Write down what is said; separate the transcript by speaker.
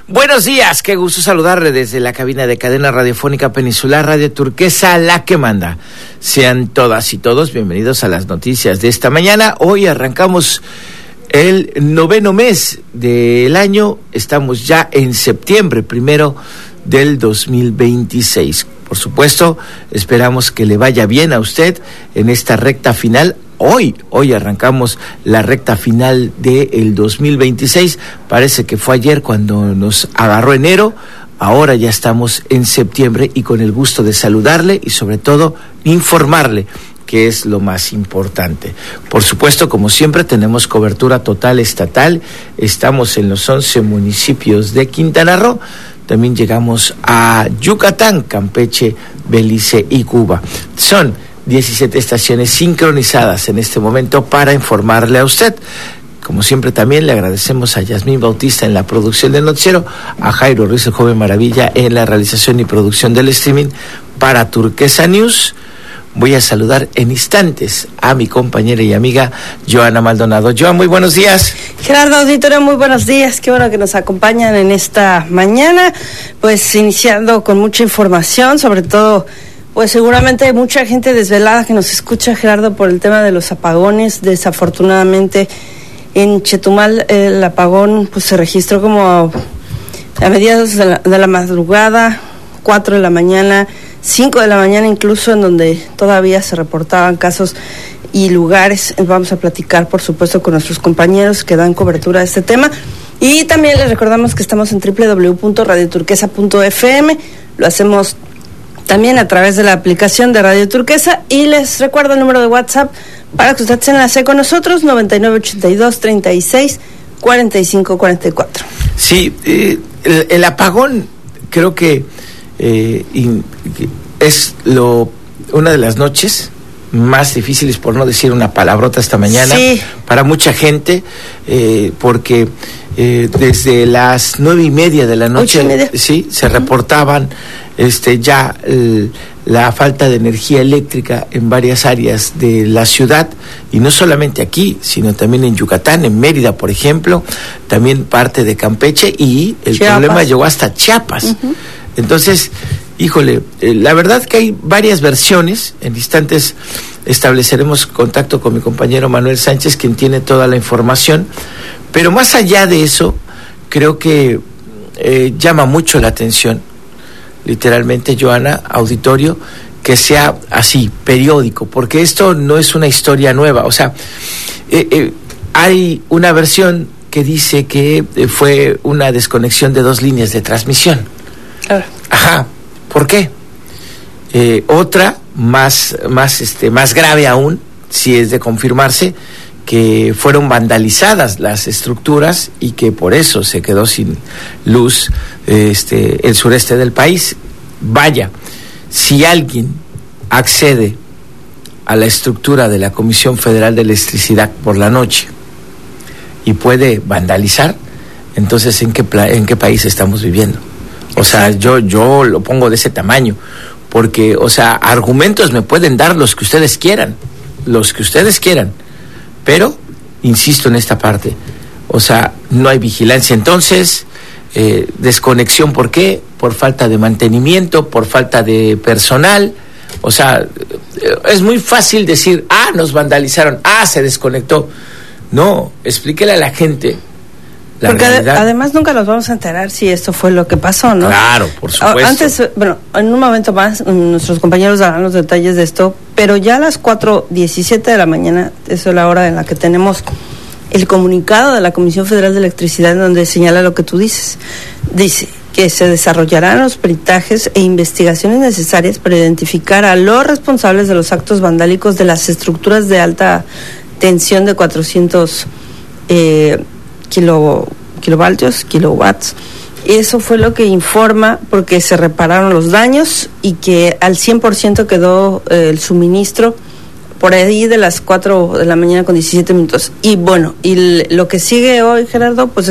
Speaker 1: Buenos días, qué gusto saludarle desde la cabina de Cadena Radiofónica Peninsular Radio Turquesa, la que manda. Sean todas y todos bienvenidos a las noticias de esta mañana. Hoy arrancamos el 9º mes del año, estamos ya en septiembre, 1 del 2026. Por supuesto, esperamos que le vaya bien a usted en esta recta final. Hoy arrancamos la recta final del 2026. Parece que fue ayer cuando nos agarró enero. Ahora ya estamos en septiembre y con el gusto de saludarle y sobre todo informarle, que es lo más importante. Por supuesto, como siempre, tenemos cobertura total estatal. Estamos en los 11 municipios de Quintana Roo. También llegamos a Yucatán, Campeche, Belice y Cuba. Son 17 estaciones sincronizadas en este momento para informarle a usted. Como siempre, también le agradecemos a Yasmín Bautista en la producción del noticiero, a Jairo Ruiz, el joven maravilla, en la realización y producción del streaming para Turquesa News. Voy a saludar en instantes a mi compañera y amiga Joana Maldonado. Joan, muy buenos días.
Speaker 2: Gerardo, auditorio, muy buenos días. Qué bueno que nos acompañan en esta mañana. Pues iniciando con mucha información, sobre todo, pues seguramente hay mucha gente desvelada que nos escucha, Gerardo, por el tema de los apagones. Desafortunadamente, en Chetumal el apagón pues se registró como a mediados de la madrugada, 4 de la mañana, 5 de la mañana incluso, en donde todavía se reportaban casos y lugares. Vamos a platicar, por supuesto, con nuestros compañeros que dan cobertura a este tema. Y también les recordamos que estamos en www.radioturquesa.fm. Lo hacemos también a través de la aplicación de Radio Turquesa. Y les recuerdo el número de WhatsApp para que usted se enlace con nosotros, 9982-36-4544.
Speaker 1: Sí, el apagón creo que es una de las noches más difíciles, por no decir una palabrota esta mañana, sí, para mucha gente, porque desde las 9:30 de la noche, sí, se reportaban ya la falta de energía eléctrica en varias áreas de la ciudad, y no solamente aquí, sino también en Yucatán, en Mérida, por ejemplo, también parte de Campeche, y el problema llegó hasta Chiapas. Uh-huh. Entonces, híjole, la verdad que hay varias versiones. En instantes estableceremos contacto con mi compañero Manuel Sánchez, quien tiene toda la información. Pero más allá de eso, creo que llama mucho la atención, literalmente, Joana, auditorio, que sea así, periódico, porque esto no es una historia nueva. O sea, hay una versión que dice que fue una desconexión de 2 líneas de transmisión. Ajá, ¿por qué? Otra más grave aún, si es de confirmarse, que fueron vandalizadas las estructuras y que por eso se quedó sin luz el sureste del país. Vaya, si alguien accede a la estructura de la Comisión Federal de Electricidad por la noche y puede vandalizar, entonces ¿en qué país estamos viviendo? O sea, yo lo pongo de ese tamaño, porque, o sea, argumentos me pueden dar los que ustedes quieran, pero, insisto en esta parte, o sea, no hay vigilancia. Entonces, desconexión, ¿por qué? Por falta de mantenimiento, por falta de personal. O sea, es muy fácil decir, nos vandalizaron, se desconectó. No, explíquele a la gente.
Speaker 2: Porque además nunca nos vamos a enterar si esto fue lo que pasó, ¿no?
Speaker 1: Claro, por supuesto.
Speaker 2: Antes, en un momento más, nuestros compañeros darán los detalles de esto, pero ya a las 4:17 de la mañana, eso es la hora en la que tenemos el comunicado de la Comisión Federal de Electricidad, en donde señala lo que tú dices. Dice que se desarrollarán los peritajes e investigaciones necesarias para identificar a los responsables de los actos vandálicos de las estructuras de alta tensión de 400 kilowatts. Eso fue lo que informa, porque se repararon los daños y que al 100% quedó el suministro por ahí de las 4 de la mañana con 17 minutos. Y bueno, y lo que sigue hoy, Gerardo, pues